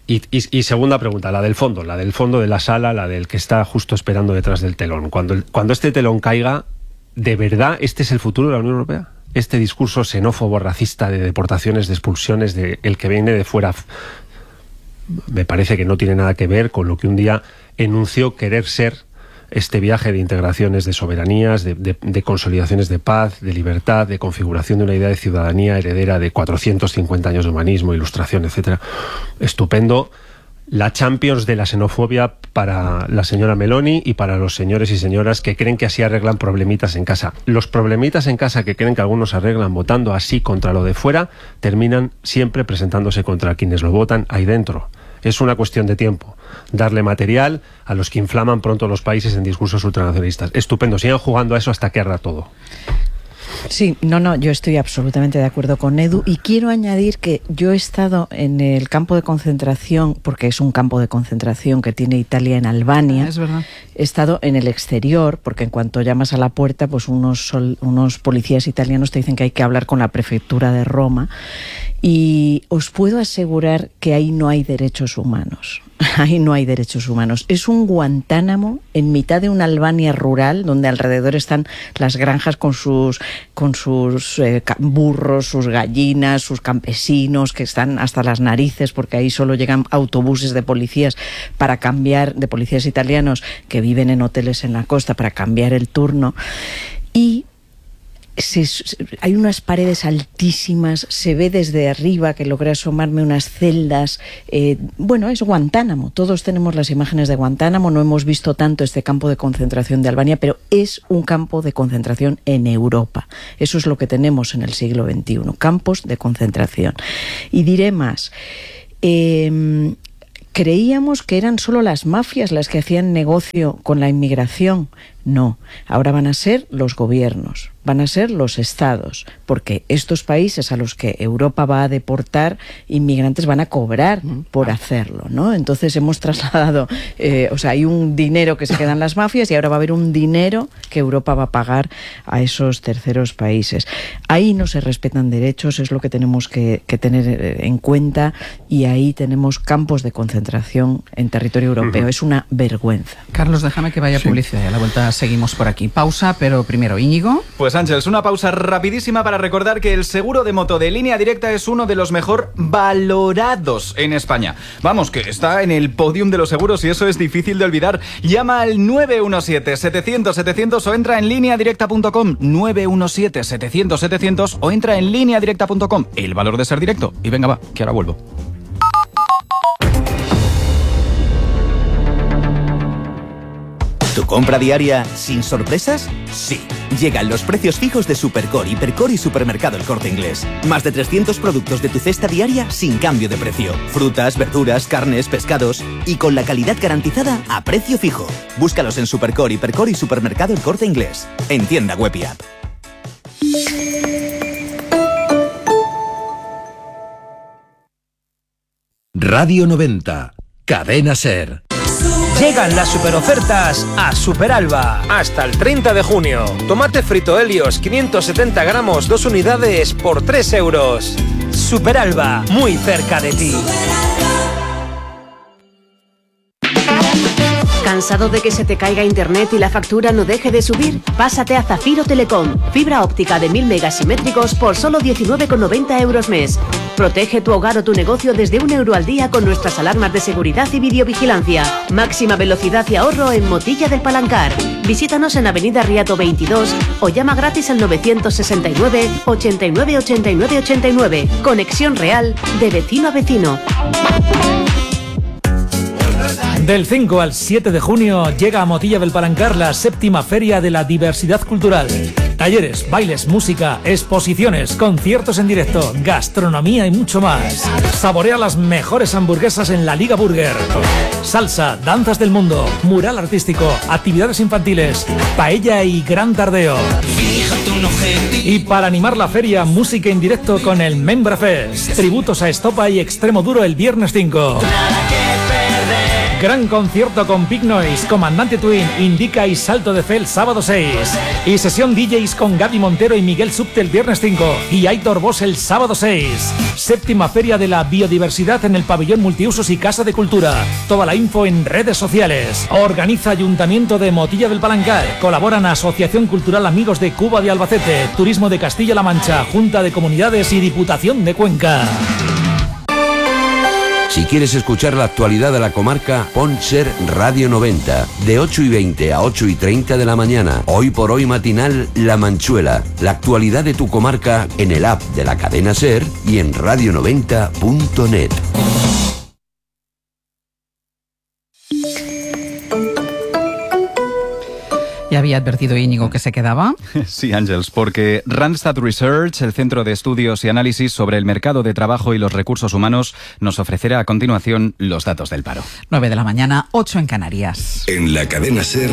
Y segunda pregunta, la del fondo de la sala, la del que está justo esperando detrás del telón. Cuando este telón caiga, ¿de verdad este es el futuro de la Unión Europea? Este discurso xenófobo, racista, de deportaciones, de expulsiones, de el que viene de fuera, me parece que no tiene nada que ver con lo que un día enunció querer ser este viaje de integraciones, de soberanías, de consolidaciones de paz, de libertad, de configuración de una idea de ciudadanía heredera de 450 años de humanismo, ilustración, etcétera. Estupendo. La Champions de la xenofobia para la señora Meloni y para los señores y señoras que creen que así arreglan problemitas en casa. Los problemitas en casa que creen que algunos arreglan votando así contra lo de fuera, terminan siempre presentándose contra quienes lo votan ahí dentro. Es una cuestión de tiempo. Darle material a los que inflaman pronto los países en discursos ultranacionalistas. Estupendo, sigan jugando a eso hasta que arda todo. Sí, yo estoy absolutamente de acuerdo con Edu y quiero añadir que yo he estado en el campo de concentración, porque es un campo de concentración que tiene Italia en Albania. Es verdad. He estado en el exterior, porque en cuanto llamas a la puerta, pues unos policías italianos te dicen que hay que hablar con la prefectura de Roma, y os puedo asegurar que ahí no hay derechos humanos. Ahí no hay derechos humanos. Es un Guantánamo en mitad de una Albania rural, donde alrededor están las granjas con sus burros, sus gallinas, sus campesinos, que están hasta las narices, porque ahí solo llegan autobuses de policías de policías italianos que viven en hoteles en la costa para cambiar el turno. Y hay unas paredes altísimas, se ve desde arriba, que logré asomarme, unas celdas. Es Guantánamo. Todos tenemos las imágenes de Guantánamo. No hemos visto tanto este campo de concentración de Albania, pero es un campo de concentración en Europa. Eso es lo que tenemos en el siglo XXI, campos de concentración. Y diré más. Creíamos que eran solo las mafias las que hacían negocio con la inmigración. No, ahora van a ser los gobiernos, van a ser los estados, porque estos países a los que Europa va a deportar inmigrantes van a cobrar por hacerlo, ¿no? Entonces hemos trasladado, hay un dinero que se quedan las mafias y ahora va a haber un dinero que Europa va a pagar a esos terceros países. Ahí no se respetan derechos, es lo que tenemos que tener en cuenta, y ahí tenemos campos de concentración en territorio europeo. Es una vergüenza. Carlos, déjame que vaya publicidad y a la vuelta seguimos por aquí. Pausa, pero primero, Íñigo. Pues Ángeles, una pausa rapidísima para recordar que el seguro de moto de Línea Directa es uno de los mejor valorados en España. Vamos, que está en el podium de los seguros y eso es difícil de olvidar. Llama al 917-700-700 o entra en lineadirecta.com. 917-700-700 o entra en lineadirecta.com. El valor de ser directo. Y venga, va, que ahora vuelvo. ¿Tu compra diaria sin sorpresas? Sí. Llegan los precios fijos de Supercore, Hipercore y Supermercado El Corte Inglés. Más de 300 productos de tu cesta diaria sin cambio de precio. Frutas, verduras, carnes, pescados y con la calidad garantizada a precio fijo. Búscalos en Supercore, Hipercore y Supermercado El Corte Inglés. En tienda web y app. Radio 90, Cadena SER. Llegan las superofertas a Superalba. Hasta el 30 de junio. Tomate frito Helios, 570 gramos, 2 unidades por 3 euros. Superalba, muy cerca de ti. ¿Cansado de que se te caiga internet y la factura no deje de subir? Pásate a Zafiro Telecom. Fibra óptica de 1000 megasimétricos por solo 19,90 euros mes. Protege tu hogar o tu negocio desde €1 al día con nuestras alarmas de seguridad y videovigilancia. Máxima velocidad y ahorro en Motilla del Palancar. Visítanos en Avenida Riato 22 o llama gratis al 969 89 89 89. Conexión real de vecino a vecino. Del 5 al 7 de junio llega a Motilla del Palancar la 7ª Feria de la Diversidad Cultural. Talleres, bailes, música, exposiciones, conciertos en directo, gastronomía y mucho más. Saborea las mejores hamburguesas en la Liga Burger. Salsa, danzas del mundo, mural artístico, actividades infantiles, paella y gran tardeo. Y para animar la feria, música en directo con el Membra Fest. Tributos a Estopa y Extremo Duro el viernes 5. Gran concierto con Big Noise, Comandante Twin, Indica y Salto de Fe el sábado 6. Y sesión DJs con Gaby Montero y Miguel Subte el viernes 5. Y Aitor Bosch el sábado 6. Séptima Feria de la Biodiversidad en el Pabellón Multiusos y Casa de Cultura. Toda la info en redes sociales. Organiza Ayuntamiento de Motilla del Palancar. Colaboran Asociación Cultural Amigos de Cuba de Albacete, Turismo de Castilla-La Mancha, Junta de Comunidades y Diputación de Cuenca. Si quieres escuchar la actualidad de la comarca, pon Ser Radio 90, de 8:20 a 8:30 de la mañana. Hoy por hoy matinal La Manchuela. La actualidad de tu comarca en el app de la cadena Ser y en radio90.net. ¿Ya había advertido Íñigo que se quedaba? Sí, Ángels, porque Randstad Research, el Centro de Estudios y Análisis sobre el Mercado de Trabajo y los Recursos Humanos, nos ofrecerá a continuación los datos del paro. 9 de la mañana, 8 en Canarias. En la cadena Ser,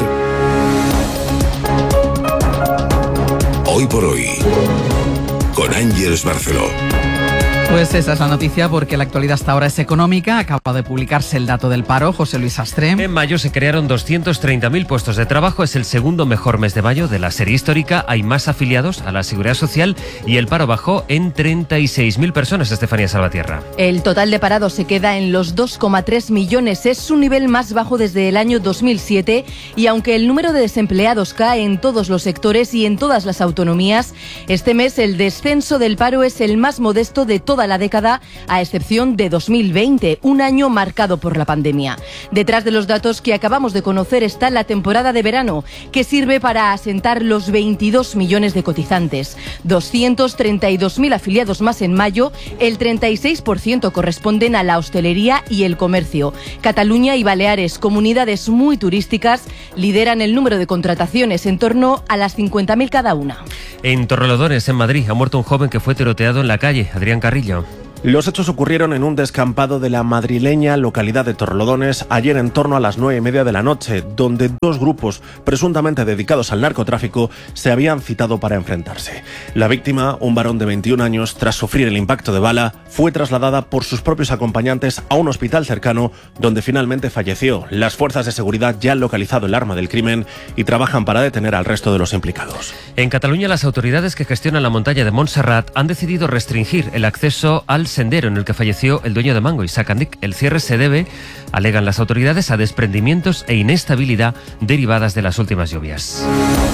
Hoy por Hoy, con Ángels Barceló. Pues esa es la noticia, porque la actualidad hasta ahora es económica. Acaba de publicarse el dato del paro. José Luis Astre. En mayo se crearon 230.000 puestos de trabajo. Es el segundo mejor mes de mayo de la serie histórica. Hay más afiliados a la Seguridad Social y el paro bajó en 36.000 personas. Estefanía Salvatierra. El total de parados se queda en los 2,3 millones. Es su nivel más bajo desde el año 2007. Y aunque el número de desempleados cae en todos los sectores y en todas las autonomías, este mes el descenso del paro es el más modesto de toda la década, a excepción de 2020, un año marcado por la pandemia. Detrás de los datos que acabamos de conocer está la temporada de verano, que sirve para asentar los 22 millones de cotizantes. 232.000 afiliados más en mayo, el 36% corresponden a la hostelería y el comercio. Cataluña y Baleares, comunidades muy turísticas, lideran el número de contrataciones, en torno a las 50.000 cada una. En Torrelodones, en Madrid, ha muerto un joven que fue tiroteado en la calle. Adrián Carrillo. Los hechos ocurrieron en un descampado de la madrileña localidad de Torrelodones ayer en torno a las 9:30 de la noche, donde dos grupos presuntamente dedicados al narcotráfico se habían citado para enfrentarse. La víctima, un varón de 21 años, tras sufrir el impacto de bala, fue trasladada por sus propios acompañantes a un hospital cercano, donde finalmente falleció. Las fuerzas de seguridad ya han localizado el arma del crimen y trabajan para detener al resto de los implicados. En Cataluña, las autoridades que gestionan la montaña de Montserrat han decidido restringir el acceso al sendero en el que falleció el dueño de Mango, Isaac Andic. El cierre se debe, alegan las autoridades, a desprendimientos e inestabilidad derivadas de las últimas lluvias.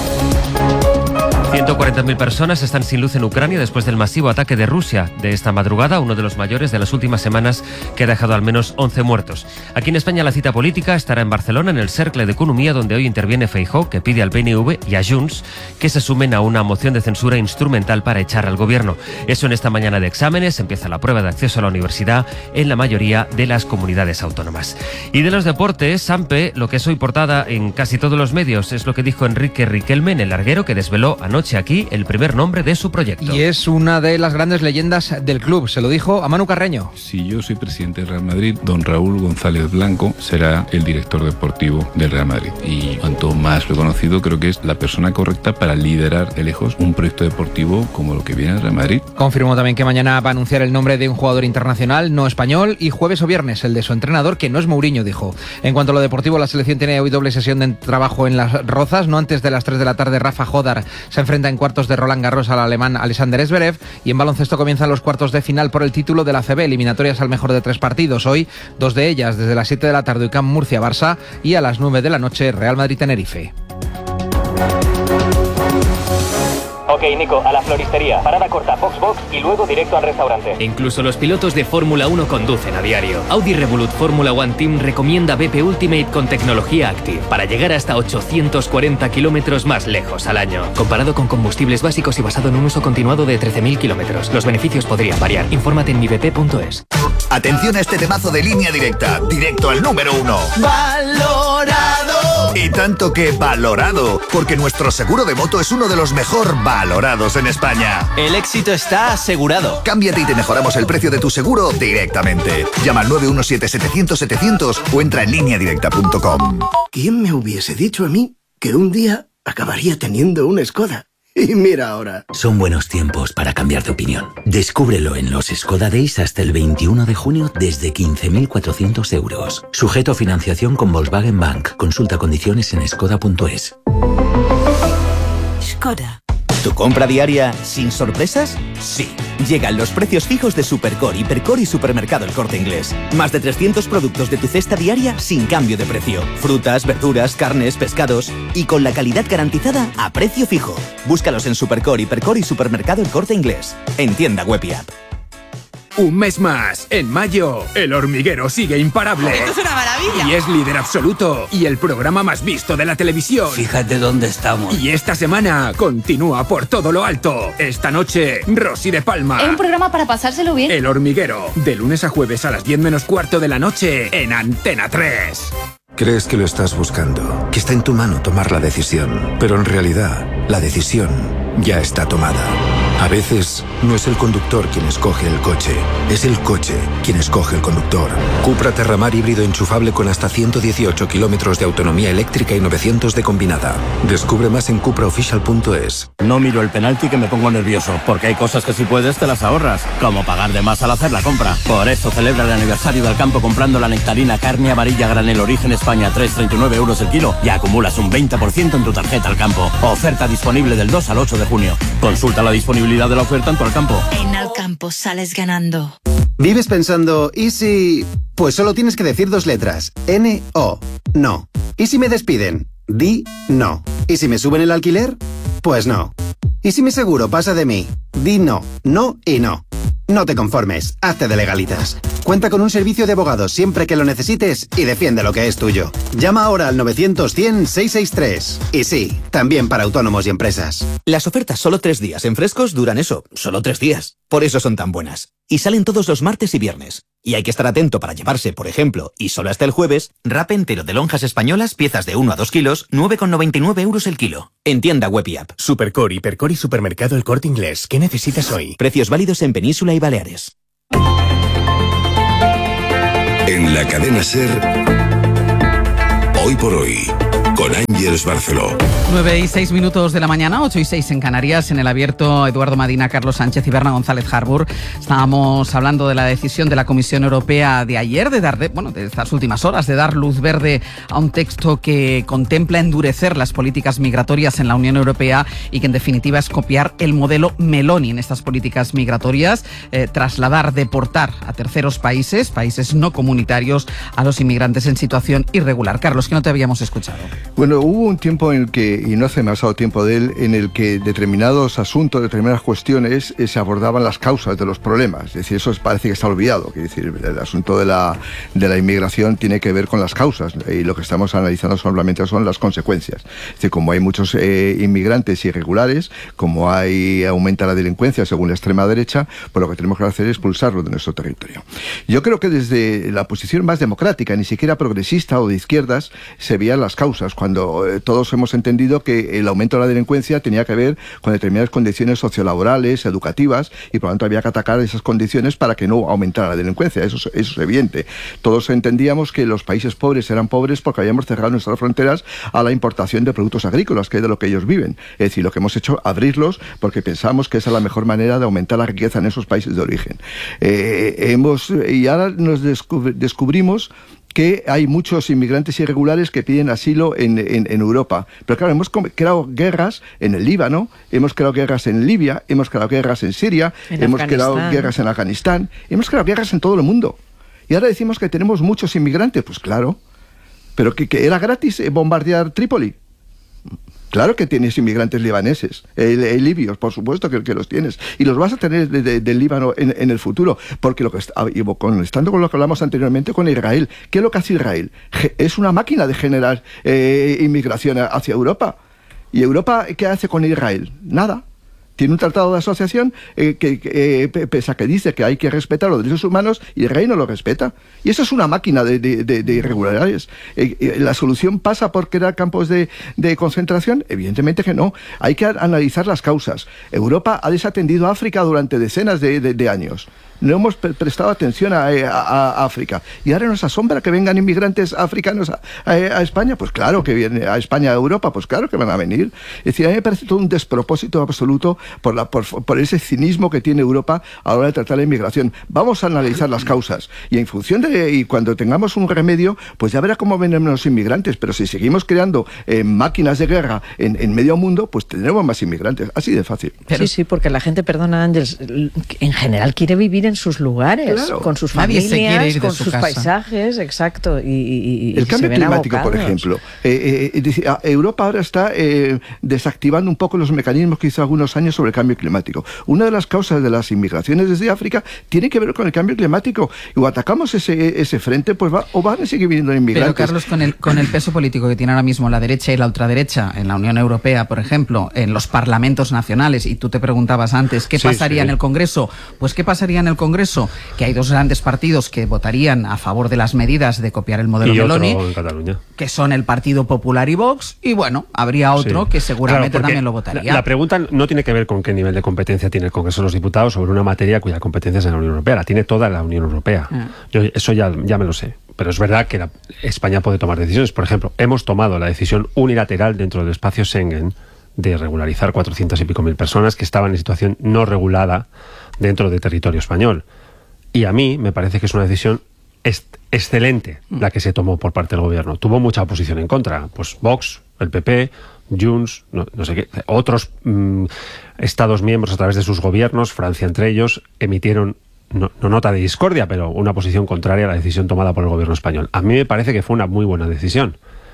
140.000 personas están sin luz en Ucrania después del masivo ataque de Rusia de esta madrugada, uno de los mayores de las últimas semanas, que ha dejado al menos 11 muertos. Aquí en España la cita política estará en Barcelona, en el Cercle de Economía, donde hoy interviene Feijóo, que pide al PNV y a Junts que se sumen a una moción de censura instrumental para echar al gobierno. Eso en esta mañana de exámenes. Empieza la prueba de acceso a la universidad en la mayoría de las comunidades autónomas. Y de los deportes, Sampe, lo que es hoy portada en casi todos los medios, es lo que dijo Enrique Riquelme en El Larguero, que desveló anoche aquí el primer nombre de su proyecto. Y es una de las grandes leyendas del club, se lo dijo a Manu Carreño. Si yo soy presidente del Real Madrid, don Raúl González Blanco será el director deportivo del Real Madrid. Y cuanto más lo he conocido, creo que es la persona correcta para liderar de lejos un proyecto deportivo como lo que viene del Real Madrid. Confirmó también que mañana va a anunciar el nombre de un jugador internacional no español, y jueves o viernes el de su entrenador, que no es Mourinho, dijo. En cuanto a lo deportivo, la selección tiene hoy doble sesión de trabajo en Las Rozas. No antes de las 3 de la tarde, Rafa Jodar se enfrenta en cuartos de Roland Garros al alemán Alexander Zverev, y en baloncesto comienzan los cuartos de final por el título de la ACB, eliminatorias al mejor de 3 partidos. Hoy, 2 de ellas desde las 7 de la tarde, UCAM Murcia-Barça, y a las 9 de la noche Real Madrid-Tenerife. Ok, Nico, a la floristería. Parada corta, box y luego directo al restaurante. Incluso los pilotos de Fórmula 1 conducen a diario. Audi Revolut Fórmula One Team recomienda BP Ultimate con tecnología Active para llegar hasta 840 kilómetros más lejos al año. Comparado con combustibles básicos y basado en un uso continuado de 13.000 kilómetros. Los beneficios podrían variar. Infórmate en mibp.es. Atención a este temazo de Línea Directa. Directo al número 1. ¡Valorado! Y tanto que valorado, porque nuestro seguro de moto es uno de los mejor valorados en España. El éxito está asegurado. Cámbiate y te mejoramos el precio de tu seguro directamente. Llama al 917-700-700 o entra en lineadirecta.com. ¿Quién me hubiese dicho a mí que un día acabaría teniendo una Skoda? Y mira ahora. Son buenos tiempos para cambiar de opinión. Descúbrelo en los Skoda Days hasta el 21 de junio desde 15.400 euros. Sujeto a financiación con Volkswagen Bank. Consulta condiciones en skoda.es. Skoda. ¿Tu compra diaria sin sorpresas? Sí. Llegan los precios fijos de Supercore, Hipercore y Supermercado El Corte Inglés. Más de 300 productos de tu cesta diaria sin cambio de precio. Frutas, verduras, carnes, pescados y con la calidad garantizada a precio fijo. Búscalos en Supercore, Hipercore y Supermercado El Corte Inglés. En tienda web y app. Un mes más. En mayo, El Hormiguero sigue imparable. ¡Esto es una maravilla! Y es líder absoluto. Y el programa más visto de la televisión. Fíjate dónde estamos. Y esta semana continúa por todo lo alto. Esta noche, Rosy de Palma. Es un programa para pasárselo bien. El Hormiguero. De lunes a jueves a las 10 menos cuarto de la noche en Antena 3. Crees que lo estás buscando, que está en tu mano tomar la decisión, pero en realidad la decisión ya está tomada. A veces no es el conductor quien escoge el coche, es el coche quien escoge el conductor. Cupra Terramar híbrido enchufable con hasta 118 kilómetros de autonomía eléctrica y 900 de combinada. Descubre más en cupraofficial.es. No miro el penalti que me pongo nervioso, porque hay cosas que si puedes te las ahorras, como pagar de más al hacer la compra. Por eso celebra el aniversario del campo comprando la nectarina carne amarilla granel origen España 3,39 euros el kilo y acumulas un 20% en tu tarjeta al campo. Oferta disponible del 2 al 8 de junio. Consulta la disponibilidad de la oferta en tu Alcampo. En Alcampo sales ganando. ¿Vives pensando, y si...? Pues solo tienes que decir 2 letras. N-O. No. ¿Y si me despiden? Di no. ¿Y si me suben el alquiler? Pues no. ¿Y si mi seguro pasa de mí? Di no. No y no. No te conformes, hazte de legalitas. Cuenta con un servicio de abogados siempre que lo necesites y defiende lo que es tuyo. Llama ahora al 900-100-663. Y sí, también para autónomos y empresas. Las ofertas solo 3 días en Frescos duran eso, solo 3 días. Por eso son tan buenas. Y salen todos los martes y viernes. Y hay que estar atento para llevarse, por ejemplo, y solo hasta el jueves, wrap entero de lonjas españolas, piezas de 1 a 2 kilos, 9,99 euros el kilo. En tienda web y app. Supercore, Hipercore y Supermercado El Corte Inglés. ¿Qué necesitas hoy? Precios válidos en Península y Baleares. En la cadena SER, Hoy por Hoy, con Ángeles Barceló. 9:06 de la mañana, 8:06 en Canarias. En el abierto, Eduardo Madina, Carlos Sánchez y Berna González Harbour. Estábamos hablando de la decisión de la Comisión Europea de ayer de estas últimas horas, de dar luz verde a un texto que contempla endurecer las políticas migratorias en la Unión Europea y que en definitiva es copiar el modelo Meloni en estas políticas migratorias, trasladar, deportar a terceros países no comunitarios, a los inmigrantes en situación irregular. Carlos, que no te habíamos escuchado. Bueno, hubo un tiempo en el que, y no hace demasiado tiempo de él, en el que determinados asuntos, determinadas cuestiones se abordaban las causas de los problemas. Es decir, eso parece que está olvidado. Es decir, el asunto de la inmigración tiene que ver con las causas y lo que estamos analizando solamente son las consecuencias. Es decir, como hay muchos inmigrantes irregulares, como aumenta la delincuencia según la extrema derecha, pues lo que tenemos que hacer es expulsarlo de nuestro territorio. Yo creo que desde la posición más democrática, ni siquiera progresista o de izquierdas, se veían las causas, cuando todos hemos entendido que el aumento de la delincuencia tenía que ver con determinadas condiciones sociolaborales, educativas, y por lo tanto había que atacar esas condiciones para que no aumentara la delincuencia. Eso es evidente. Todos entendíamos que los países pobres eran pobres porque habíamos cerrado nuestras fronteras a la importación de productos agrícolas, que es de lo que ellos viven. Es decir, lo que hemos hecho es abrirlos porque pensamos que esa es la mejor manera de aumentar la riqueza en esos países de origen. Y ahora nos descubrimos que hay muchos inmigrantes irregulares que piden asilo en Europa. Pero claro, hemos creado guerras en el Líbano, hemos creado guerras en Libia, hemos creado guerras en Siria, hemos creado guerras en Afganistán, hemos creado guerras en todo el mundo. Y ahora decimos que tenemos muchos inmigrantes. Pues claro, pero que era gratis bombardear Trípoli. Claro que tienes inmigrantes libaneses, libios, por supuesto que los tienes. Y los vas a tener del Líbano en el futuro. Porque estando con lo que hablamos anteriormente con Israel, ¿qué es lo que hace Israel? Es una máquina de generar inmigración hacia Europa. ¿Y Europa qué hace con Israel? Nada. tiene un tratado de asociación pese a que dice que hay que respetar los derechos humanos, y el rey no lo respeta. Y eso es una máquina de irregularidades. ¿La solución pasa por crear campos de concentración? Evidentemente que no. Hay que analizar las causas. Europa ha desatendido a África durante decenas de años. No hemos prestado atención a África. ¿Y ahora nos asombra que vengan inmigrantes africanos a España? Pues claro que vienen a España, a Europa, pues claro que van a venir. Es decir, a mí me parece todo un despropósito absoluto por ese cinismo que tiene Europa a la hora de tratar la inmigración. Vamos a analizar las causas y en función y cuando tengamos un remedio, pues ya verá cómo vienen los inmigrantes. Pero si seguimos creando máquinas de guerra en medio mundo, pues tendremos más inmigrantes. Así de fácil. Sí, porque la gente, perdona Ángels, en general quiere vivir en sus lugares, claro, con sus familias, con sus paisajes, exacto. Y el cambio climático, abocados. Por ejemplo. Europa ahora está desactivando un poco los mecanismos que hizo algunos años sobre el cambio climático. Una de las causas de las inmigraciones desde África tiene que ver con el cambio climático. Y o atacamos ese frente, pues van a seguir viniendo inmigrantes. Pero Carlos, con el peso político que tiene ahora mismo la derecha y la ultraderecha en la Unión Europea, por ejemplo, en los parlamentos nacionales, y tú te preguntabas antes, ¿qué pasaría en el Congreso? Pues ¿qué pasaría en el Congreso? Que hay dos grandes partidos que votarían a favor de las medidas de copiar el modelo Meloni, en Cataluña, que son el Partido Popular y Vox, y bueno, habría otro que seguramente también lo votaría. La pregunta no tiene que ver con qué nivel de competencia tiene el Congreso de los Diputados sobre una materia cuya competencia es en la Unión Europea. La tiene toda la Unión Europea. Yo eso ya me lo sé. Pero es verdad que España puede tomar decisiones. Por ejemplo, hemos tomado la decisión unilateral dentro del espacio Schengen de regularizar 400 y pico mil personas que estaban en situación no regulada dentro de territorio español. Y a mí me parece que es una decisión excelente la que se tomó por parte del gobierno. Tuvo mucha oposición en contra. Pues Vox, el PP, Junts, no sé qué, otros Estados miembros a través de sus gobiernos, Francia entre ellos, emitieron no nota de discordia, pero una posición contraria a la decisión tomada por el gobierno español. A mí me parece que fue una muy buena decisión.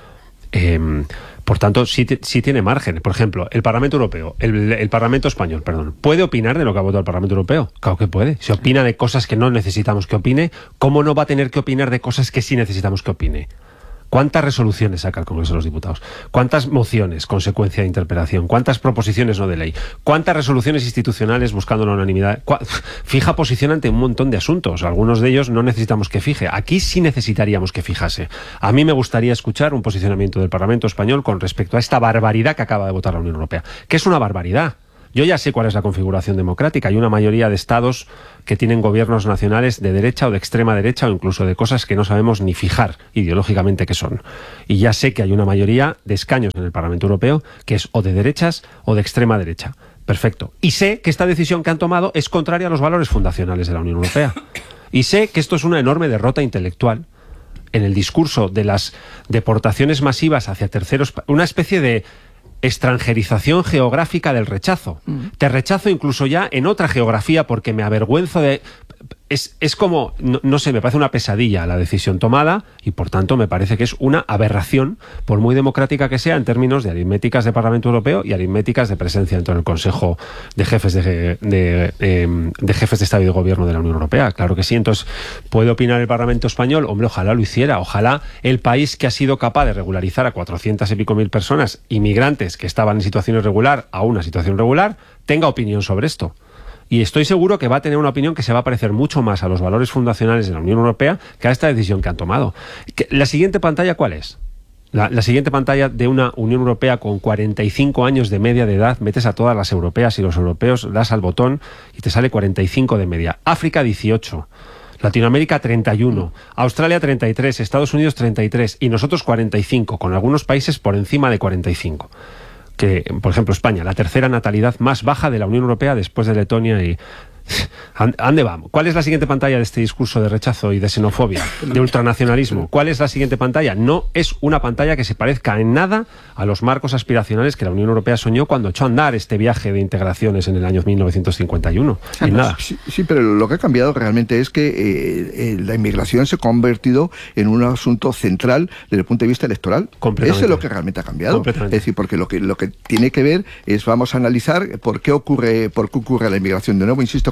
Por tanto, sí tiene margen. Por ejemplo, el Parlamento Europeo, el Parlamento Español, perdón, ¿puede opinar de lo que ha votado el Parlamento Europeo? Claro que puede. Si opina de cosas que no necesitamos que opine, ¿cómo no va a tener que opinar de cosas que sí necesitamos que opine? ¿Cuántas resoluciones saca el Congreso de los Diputados? ¿Cuántas mociones, consecuencia de interpelación? ¿Cuántas proposiciones no de ley? ¿Cuántas resoluciones institucionales buscando la unanimidad? Fija posición ante un montón de asuntos. Algunos de ellos no necesitamos que fije. Aquí sí necesitaríamos que fijase. A mí me gustaría escuchar un posicionamiento del Parlamento Español con respecto a esta barbaridad que acaba de votar la Unión Europea. ¿Qué es una barbaridad? Yo ya sé cuál es la configuración democrática. Hay una mayoría de estados que tienen gobiernos nacionales de derecha o de extrema derecha o incluso de cosas que no sabemos ni fijar ideológicamente qué son. Y ya sé que hay una mayoría de escaños en el Parlamento Europeo que es o de derechas o de extrema derecha. Perfecto. Y sé que esta decisión que han tomado es contraria a los valores fundacionales de la Unión Europea. Y sé que esto es una enorme derrota intelectual en el discurso de las deportaciones masivas hacia terceros, una especie de extranjerización geográfica del rechazo. Te rechazo incluso ya en otra geografía porque me avergüenzo de... Es como, no sé, me parece una pesadilla la decisión tomada y por tanto me parece que es una aberración, por muy democrática que sea en términos de aritméticas de Parlamento Europeo y aritméticas de presencia dentro del Consejo de Jefes de Jefes de Estado y de Gobierno de la Unión Europea. Claro que sí. Entonces, ¿puede opinar el Parlamento Español? Hombre, ojalá lo hiciera. Ojalá el país que ha sido capaz de regularizar a 400 y pico mil personas, inmigrantes que estaban en situación irregular a una situación regular, tenga opinión sobre esto. Y estoy seguro que va a tener una opinión que se va a parecer mucho más a los valores fundacionales de la Unión Europea que a esta decisión que han tomado. ¿La siguiente pantalla cuál es? La siguiente pantalla de una Unión Europea con 45 años de media de edad, metes a todas las europeas y los europeos, das al botón y te sale 45 de media. África 18, Latinoamérica 31, Australia 33, Estados Unidos 33 y nosotros 45, con algunos países por encima de 45. Que, por ejemplo, España, la tercera natalidad más baja de la Unión Europea después de Letonia y... ¿A dónde vamos? ¿Cuál es la siguiente pantalla de este discurso de rechazo y de xenofobia, de ultranacionalismo? ¿Cuál es la siguiente pantalla? No es una pantalla que se parezca en nada a los marcos aspiracionales que la Unión Europea soñó cuando echó a andar este viaje de integraciones en el año 1951. En nada. Sí, pero lo que ha cambiado realmente es que la inmigración se ha convertido en un asunto central desde el punto de vista electoral. Eso es lo que realmente ha cambiado. Es decir, porque lo que tiene que ver es, vamos a analizar por qué ocurre la inmigración. De nuevo, insisto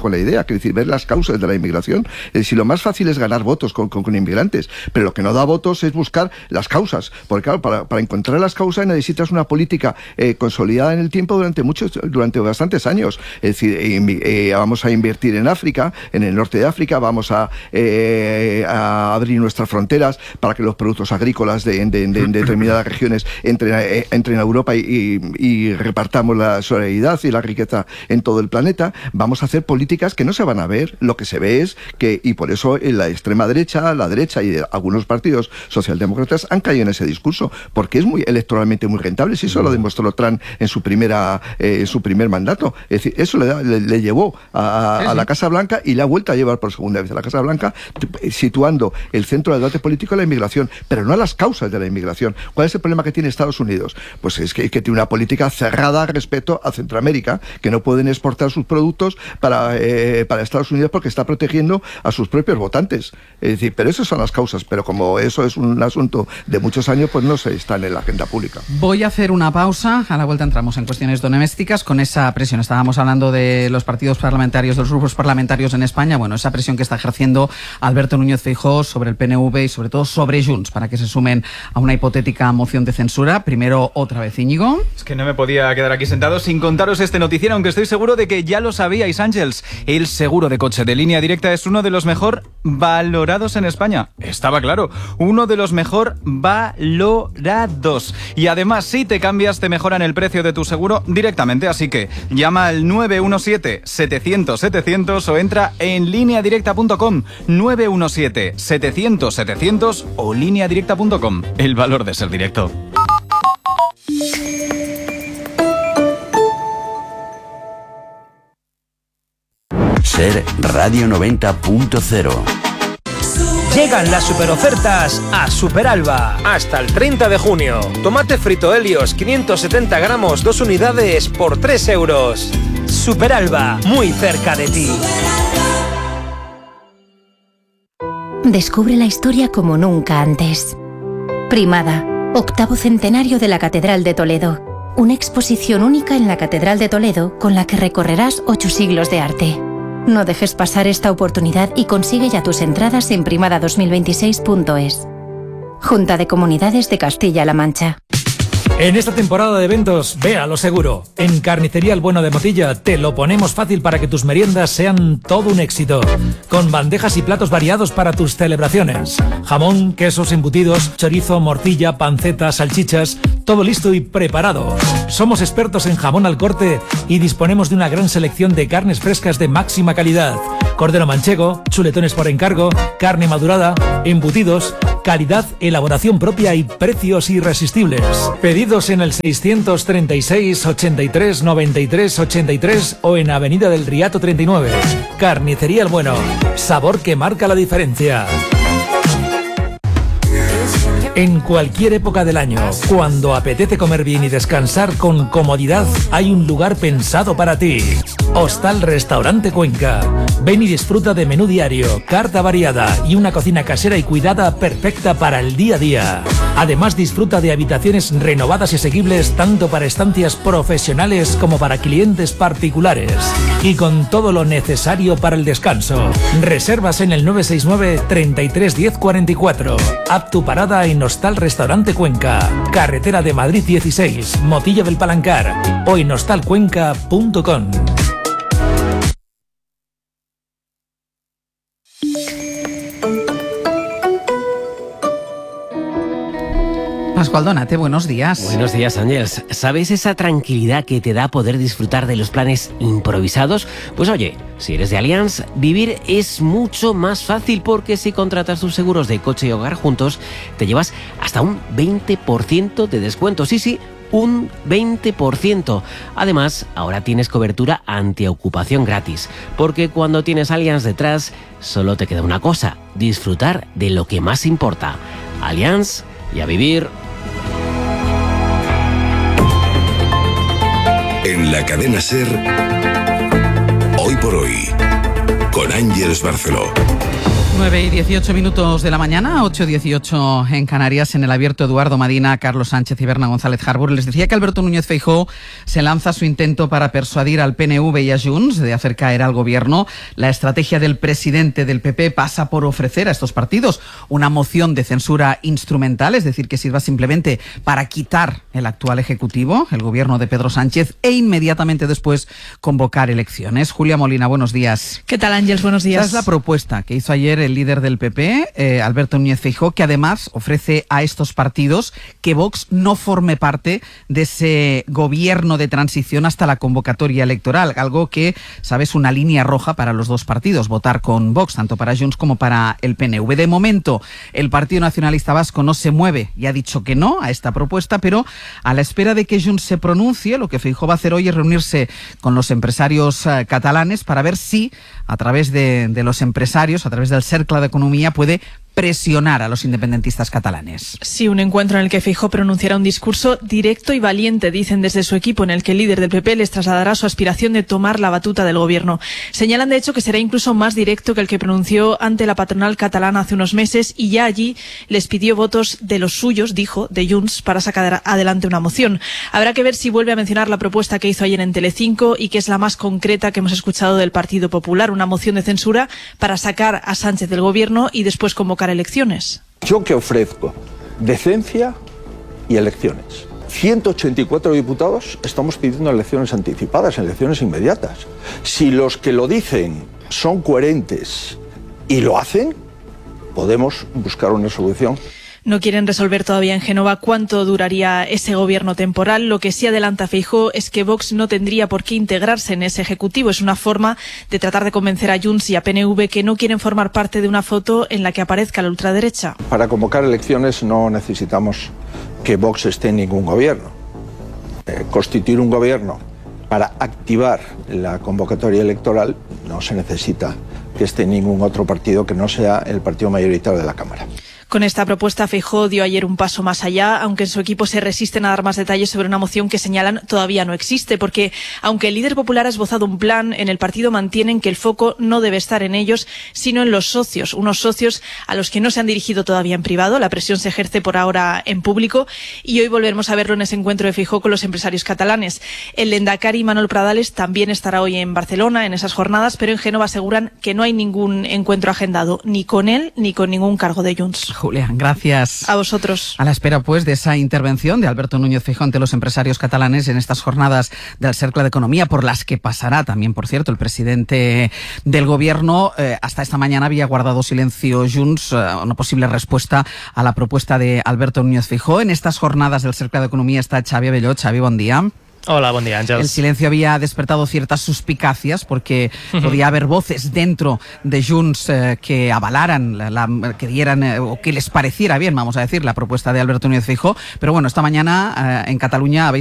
con la idea, que es decir, ver las causas de la inmigración. Es decir, lo más fácil es ganar votos con inmigrantes, pero lo que no da votos es buscar las causas, porque claro, para encontrar las causas necesitas una política consolidada en el tiempo durante bastantes años. Es decir, vamos a invertir en África, en el norte de África, vamos a abrir nuestras fronteras para que los productos agrícolas de determinadas regiones entren a Europa y repartamos la solidaridad y la riqueza en todo el planeta. Vamos a hacer políticas que no se van a ver. Lo que se ve es que, y por eso en la extrema derecha, la derecha y algunos partidos socialdemócratas han caído en ese discurso, porque es electoralmente muy rentable. Si eso lo demostró Trump en su primer mandato. Es decir, eso le llevó a la Casa Blanca y le ha vuelto a llevar por segunda vez a la Casa Blanca, situando el centro del debate político en la inmigración, pero no a las causas de la inmigración. ¿Cuál es el problema que tiene Estados Unidos? Pues es que tiene una política cerrada respecto a Centroamérica, que no pueden exportar sus productos para Estados Unidos porque está protegiendo a sus propios votantes. Es decir, pero esas son las causas, pero como eso es un asunto de muchos años, pues no se están en la agenda pública. Voy a hacer una pausa, a la vuelta entramos en cuestiones domésticas con esa presión. Estábamos hablando de los partidos parlamentarios, de los grupos parlamentarios en España, bueno, esa presión que está ejerciendo Alberto Núñez Feijóo sobre el PNV y sobre todo sobre Junts, para que se sumen a una hipotética moción de censura. Primero, otra vez, Íñigo. Es que no me podía quedar aquí sentado sin contaros este noticiero, aunque estoy seguro de que ya lo sabíais, Ángels. El seguro de coche de Línea Directa es uno de los mejor valorados en España. Estaba claro, uno de los mejor valorados. Y además, si te cambias, te mejoran el precio de tu seguro directamente. Así que llama al 917-700-700 o entra en lineadirecta.com. 917-700-700 o lineadirecta.com. El valor de ser directo. Ser Radio 90.0. Llegan las superofertas a Superalba. Hasta el 30 de junio. Tomate frito Helios, 570 gramos, 2 unidades por 3 euros. Superalba, muy cerca de ti. Descubre la historia como nunca antes. Primada, 8º centenario de la Catedral de Toledo. Una exposición única en la Catedral de Toledo con la que recorrerás 8 siglos de arte. No dejes pasar esta oportunidad y consigue ya tus entradas en primada2026.es. Junta de Comunidades de Castilla-La Mancha. En esta temporada de eventos, ve a lo seguro. En Carnicería El Bueno de Motilla te lo ponemos fácil para que tus meriendas sean todo un éxito. Con bandejas y platos variados para tus celebraciones. Jamón, quesos embutidos, chorizo, morcilla, panceta, salchichas, todo listo y preparado. Somos expertos en jamón al corte y disponemos de una gran selección de carnes frescas de máxima calidad. Cordero manchego, chuletones por encargo, carne madurada, embutidos, calidad, elaboración propia y precios irresistibles. Pedidos en el 636 83 93 83 o en Avenida del Riato 39. Carnicería El Bueno, sabor que marca la diferencia. En cualquier época del año, cuando apetece comer bien y descansar con comodidad, hay un lugar pensado para ti. Hostal Restaurante Cuenca. Ven y disfruta de menú diario, carta variada y una cocina casera y cuidada perfecta para el día a día. Además, disfruta de habitaciones renovadas y asequibles tanto para estancias profesionales como para clientes particulares. Y con todo lo necesario para el descanso. Reservas en el 969 33 10 44. Haz tu parada en Hostal Restaurante Cuenca, carretera de Madrid 16, Motilla del Palancar, o en hostalcuenca.com. Pascual Donate, buenos días. Buenos días, Ángels. ¿Sabes esa tranquilidad que te da poder disfrutar de los planes improvisados? Pues oye, si eres de Allianz, vivir es mucho más fácil porque si contratas tus seguros de coche y hogar juntos, te llevas hasta un 20% de descuento. Sí, un 20%. Además, ahora tienes cobertura antiocupación gratis, porque cuando tienes Allianz detrás, solo te queda una cosa: disfrutar de lo que más importa. Allianz y a vivir. En la cadena SER, Hoy por Hoy, con Ángels Barceló. 9:18 de la mañana, 8:18 en Canarias, en el abierto. Eduardo Madina, Carlos Sánchez y Berna González Harbour. Les decía que Alberto Núñez Feijóo se lanza su intento para persuadir al PNV y a Junts de hacer caer al gobierno. La estrategia del presidente del PP pasa por ofrecer a estos partidos una moción de censura instrumental, es decir, que sirva simplemente para quitar el actual ejecutivo, el gobierno de Pedro Sánchez, e inmediatamente después convocar elecciones. Julia Molina, buenos días. ¿Qué tal, Ángels? Buenos días. Esta es la propuesta que hizo ayer el líder del PP, Alberto Núñez Feijóo, que además ofrece a estos partidos que Vox no forme parte de ese gobierno de transición hasta la convocatoria electoral, algo que, sabes, una línea roja para los dos partidos, votar con Vox, tanto para Junts como para el PNV. De momento, el Partido Nacionalista Vasco no se mueve y ha dicho que no a esta propuesta, pero a la espera de que Junts se pronuncie, lo que Feijóo va a hacer hoy es reunirse con los empresarios catalanes para ver si, a través de los empresarios, a través del Cercle d'Economia, puede presionar a los independentistas catalanes. Sí, un encuentro en el que Feijóo pronunciará un discurso directo y valiente, dicen desde su equipo, en el que el líder del PP les trasladará su aspiración de tomar la batuta del gobierno. Señalan, de hecho, que será incluso más directo que el que pronunció ante la patronal catalana hace unos meses, y ya allí les pidió votos de los suyos, dijo, de Junts, para sacar adelante una moción. Habrá que ver si vuelve a mencionar la propuesta que hizo ayer en Telecinco y que es la más concreta que hemos escuchado del Partido Popular, una moción de censura para sacar a Sánchez del gobierno y después convocar elecciones. Yo que ofrezco decencia y elecciones. 184 diputados estamos pidiendo elecciones anticipadas, elecciones inmediatas. Si los que lo dicen son coherentes y lo hacen, podemos buscar una solución. No quieren resolver todavía en Génova cuánto duraría ese gobierno temporal. Lo que sí adelanta Feijóo es que Vox no tendría por qué integrarse en ese ejecutivo. Es una forma de tratar de convencer a Junts y a PNV que no quieren formar parte de una foto en la que aparezca la ultraderecha. Para convocar elecciones no necesitamos que Vox esté en ningún gobierno. Constituir un gobierno para activar la convocatoria electoral no se necesita que esté ningún otro partido que no sea el partido mayoritario de la Cámara. Con esta propuesta, Feijóo dio ayer un paso más allá, aunque en su equipo se resisten a dar más detalles sobre una moción que señalan todavía no existe, porque aunque el líder popular ha esbozado un plan, en el partido mantienen que el foco no debe estar en ellos, sino en los socios, unos socios a los que no se han dirigido todavía en privado. La presión se ejerce por ahora en público y hoy volveremos a verlo en ese encuentro de Feijóo con los empresarios catalanes. El lehendakari Manuel Pradales también estará hoy en Barcelona en esas jornadas, pero en Génova aseguran que no hay ningún encuentro agendado, ni con él ni con ningún cargo de Junts. Julia, gracias. A vosotros. A la espera, pues, de esa intervención de Alberto Núñez Feijóo ante los empresarios catalanes en estas jornadas del Cercle d'Economia, por las que pasará también, por cierto, el presidente del gobierno. Hasta esta mañana había guardado silencio Junts, una posible respuesta a la propuesta de Alberto Núñez Feijóo. En estas jornadas del Cercle d'Economia está Xavi Abelló. Xavi, buen día. Hola, buen día, Ángels. El silencio había despertado ciertas suspicacias porque podía haber voces dentro de Junts que avalaran, que dieran o que les pareciera bien, vamos a decir, la propuesta de Alberto Núñez Feijóo. Pero bueno, esta mañana en Cataluña habéis